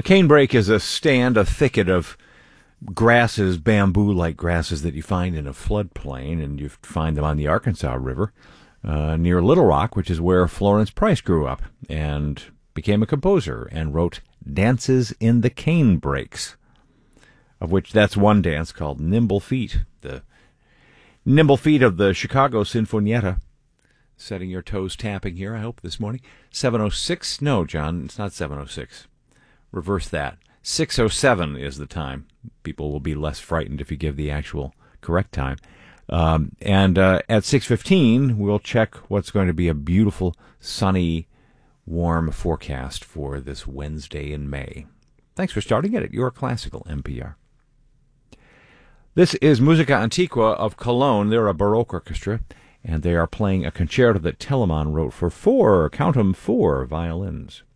A canebrake is a stand, a thicket of grasses, bamboo-like grasses that you find in a floodplain, and you find them on the Arkansas River near Little Rock, which is where Florence Price grew up and became a composer and wrote dances in the canebrakes, of which that's one dance called Nimble Feet. The nimble feet of the Chicago Sinfonietta. Setting your toes tapping here, I hope, this morning. 7:06. No, John, it's not 7:06. Reverse that. 6:07 is the time. People will be less frightened if you give the actual correct time. And at 6:15, we'll check what's going to be a beautiful, sunny, warm forecast for this Wednesday in May. Thanks for starting it at Your Classical NPR. This is Musica Antiqua of Cologne. They're a Baroque orchestra, and they are playing a concerto that Telemann wrote for four, count 'em, four violins.